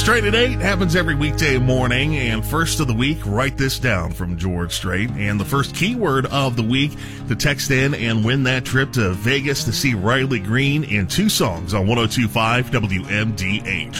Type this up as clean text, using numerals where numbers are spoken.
Strait at 8 happens every weekday morning, and first of the week, write this down from George Strait. And the first keyword of the week to text in and win that trip to Vegas to see Riley Green in two songs on 102.5 WMDH.